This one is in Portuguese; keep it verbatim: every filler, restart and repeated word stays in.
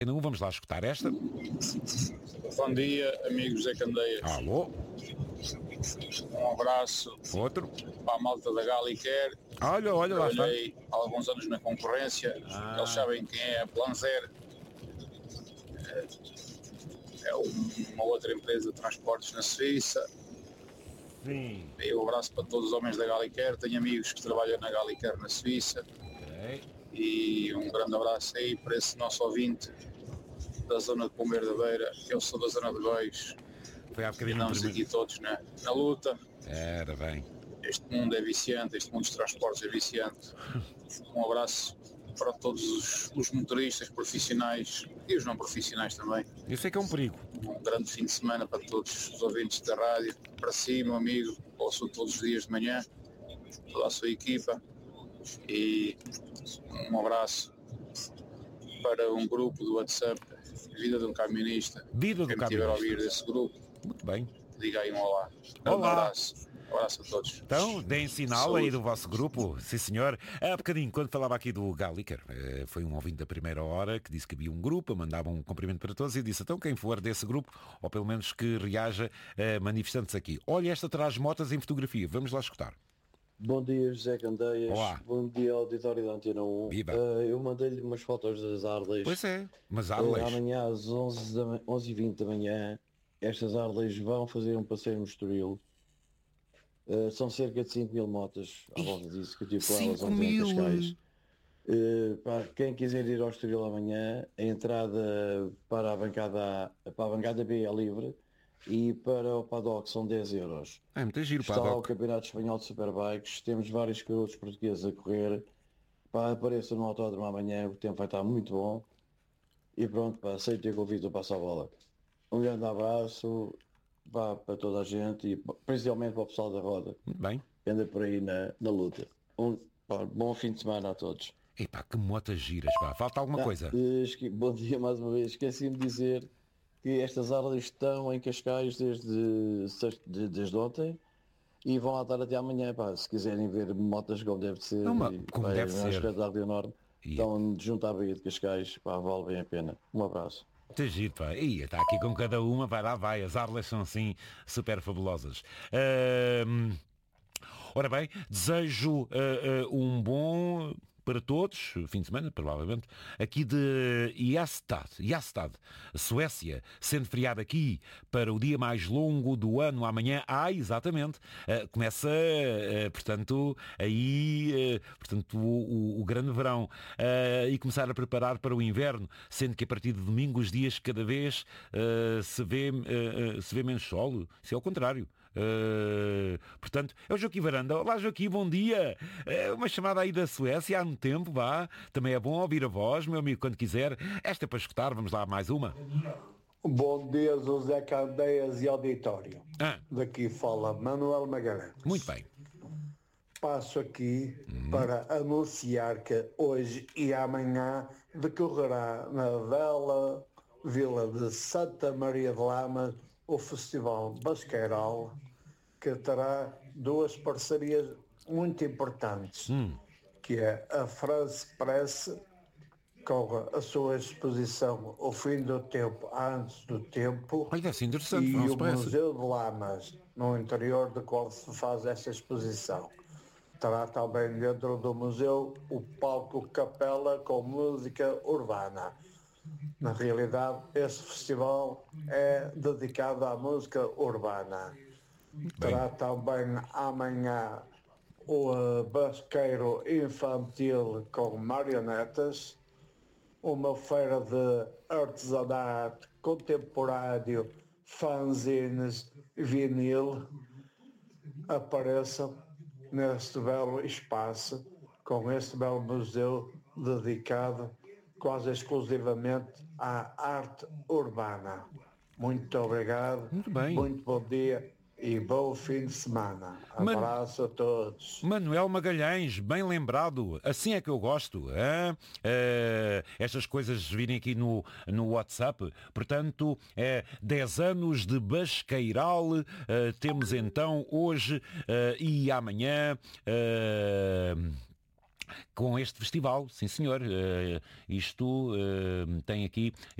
Vamos lá escutar esta. Bom dia, amigos Zé Candeias. Alô? Um abraço. Outro? Para a malta da Galicare. Olha, olha, lá está. Trabalhei há alguns anos na concorrência. Ah. Eles sabem quem é a Planzer. É uma outra empresa de transportes na Suíça. Sim. E um abraço para todos os homens da Galicare. Tenho amigos que trabalham na Galicare na Suíça. Ok. E um grande abraço aí para esse nosso ouvinte da zona de Pombeiro da Beira. Eu sou da zona de Beis. Foi há bocadinho. Estamos aqui todos na, na luta. Era bem. Este mundo é viciante, este mundo dos transportes é viciante. Um abraço para todos os, os motoristas profissionais e os não profissionais também. Eu sei que é um perigo. Um grande fim de semana para todos os ouvintes da rádio. Para si, meu amigo, ouço todos os dias de manhã, toda a sua equipa. E um abraço para um grupo do WhatsApp, Vida de um Camionista. Vida do Quem estiver a Camionista. ouvir desse grupo, Muito bem. diga aí um olá. Olá. Um abraço. Um abraço a todos. Então, deem sinal Saúde. aí do vosso grupo, sim senhor. Há bocadinho, quando falava aqui do Galicare, eh, foi um ouvinte da primeira hora que disse que havia um grupo, mandava um cumprimento para todos e disse, então quem for desse grupo, ou pelo menos que reaja, eh, manifestantes aqui. Olha, esta traz motas em fotografia, vamos lá escutar. Bom dia, José Candeias. Olá. Bom dia, auditório da Antena um. Viva. Uh, eu mandei-lhe umas fotos das Harleys. Pois é, mas Uh, Arles. amanhã às onze e vinte da manhã, estas Harleys vão fazer um passeio no Estoril. Uh, são cerca de cinco mil motas à volta disso que eu tive com elas cinco ontem em mil. Cascais. Uh, para quem quiser ir ao Estoril amanhã, a entrada para a bancada, A, para a bancada B é livre e para o paddock são dez euros. É muito giro, Está o paddock. Campeonato Espanhol de Superbikes, temos vários pilotos portugueses a correr. Pá, apareça no autódromo amanhã, o tempo vai estar muito bom. E pronto, pá, aceito o convite, eu passo a bola. Um grande abraço pá, para toda a gente e principalmente para o pessoal da roda, Muito bem. que anda por aí na, na luta. Um pá, bom fim de semana a todos. Epá, que motas giras, pá. Falta alguma Ah, coisa? eh, esque- Bom dia mais uma vez. Esqueci-me de dizer que estas Harleys estão em Cascais desde, sexta- de- desde ontem e vão lá estar até amanhã, pá, se quiserem ver motas como deve ser, Não, mas e, como pá, deve é um ser. espetáculo enorme. E- Estão junto à Baía de Cascais, pá, vale bem a pena. Um abraço. Muito giro, pá. Ih, está aqui com cada uma, vai lá, vai. As Arles são assim super fabulosas. Ahm, Ora bem, desejo ah, ah, um bom para todos, fim de semana, provavelmente, aqui de Gästad, Gästad, Suécia, sendo feriado aqui para o dia mais longo do ano, amanhã. Ah, exatamente, ah, começa, ah, portanto, aí, ah, portanto, o, o- o grande verão, ah, e começar a preparar para o inverno, sendo que a partir de domingo os dias cada vez ah, se, vê, ah, ah, se vê menos sol, se é o contrário. Uh, portanto, é o Joaquim Varanda. Olá Joaquim, bom dia. Uh, uma chamada aí da Suécia há um tempo, vá. Também é bom ouvir a voz, meu amigo, quando quiser. Esta é para escutar, vamos lá, mais uma. Bom dia, José Candeias e auditório. Ah, Daqui fala Manuel Magalhães. muito bem. Passo aqui para anunciar que hoje e amanhã decorrerá na bela vila de Santa Maria de Lamas o Festival Basqueiral, que terá duas parcerias muito importantes, que é a France Press, com a sua exposição O Fim do Tempo Antes do Tempo, Olha, deve ser interessante, e France o Press. Museu de Lamas, no interior do qual se faz essa exposição. Terá também dentro do museu o palco Capela com música urbana. Na realidade, esse festival é dedicado à música urbana. Terá também amanhã o uh, basqueiro infantil com marionetas, uma feira de artesanato contemporâneo, fanzines, vinil. Apareçam neste belo espaço, com este belo museu dedicado quase exclusivamente à arte urbana. Muito obrigado, Muito bem. muito bom dia e bom fim de semana. Man- Abraço a todos. Manuel Magalhães, bem lembrado, assim é que eu gosto. Hã? Eh, estas coisas virem aqui no, no WhatsApp. Portanto, é dez anos de Basqueiral. eh, temos então hoje eh, e amanhã. eh, com este festival, sim senhor. Uh, isto uh, tem aqui,